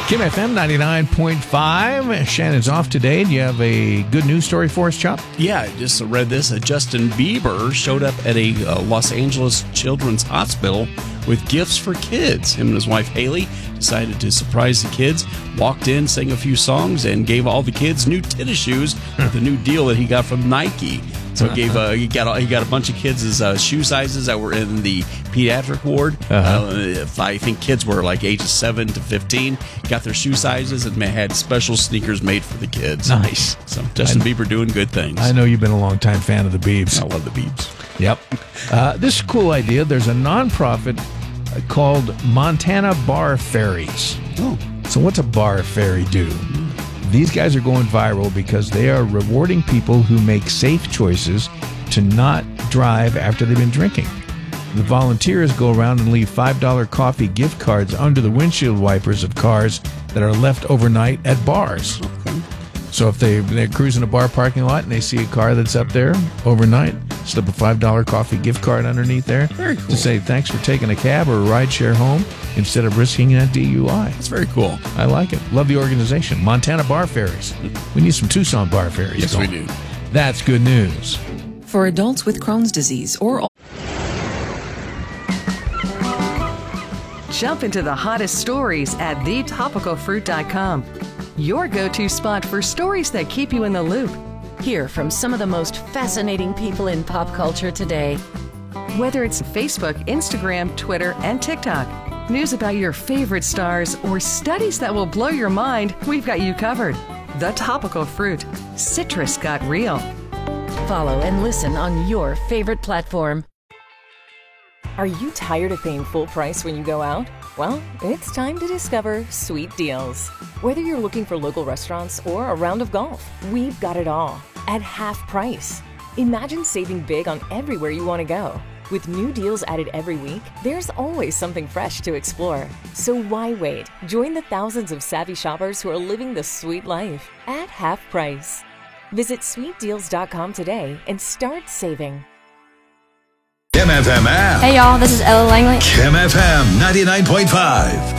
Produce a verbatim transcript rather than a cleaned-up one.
Kim F M ninety-nine point five. Shannon's off today. Do you have a good news story for us, Chop? Yeah, I just read this. Uh, Justin Bieber showed up at a uh, Los Angeles Children's Hospital with gifts for kids. Him and his wife, Haley, decided to surprise the kids, walked in, sang a few songs, and gave all the kids new tennis shoes with the new deal that he got from Nike. So he gave uh, he got he got a bunch of kids' uh, shoe sizes that were in the pediatric ward. Uh-huh. Uh, if I think kids were like ages seven to fifteen, got their shoe sizes and had special sneakers made for the kids. Nice. So Justin Bieber doing good things. I know you've been a long-time fan of the Biebs. I love the Biebs. Yep. Uh, this is a cool idea. There's a nonprofit called Montana Bar Fairies. Oh. So what's a bar fairy do? These guys are going viral because they are rewarding people who make safe choices to not drive after they've been drinking. The volunteers go around and leave five dollar coffee gift cards under the windshield wipers of cars that are left overnight at bars. Okay. So if they, they're cruising a bar parking lot and they see a car that's up there overnight, slip a five dollar coffee gift card underneath there. Very cool. To say thanks for taking a cab or a ride share home instead of risking a D U I. That's very cool. I like it. Love the organization. Montana Bar Fairies. We need some Tucson Bar Fairies. Yes, going. we do. That's good news. For adults with Crohn's disease or jump into the hottest stories at the topical fruit dot com. Your go-to spot for stories that keep you in the loop. Hear from some of the most fascinating people in pop culture today. Whether it's Facebook, Instagram, Twitter, and TikTok, news about your favorite stars, or studies that will blow your mind, we've got you covered. The Topical Fruit. Citrus got real. Follow and listen on your favorite platform. Are you tired of paying full price when you go out? Well, it's time to discover Sweet Deals. Whether you're looking for local restaurants or a round of golf, we've got it all at half price. Imagine saving big on everywhere you want to go. With new deals added every week, there's always something fresh to explore. So why wait? Join the thousands of savvy shoppers who are living the sweet life at half price. Visit sweet deals dot com today and start saving. Kim F M. Hey y'all, this is Ella Langley. Kim F M ninety-nine point five.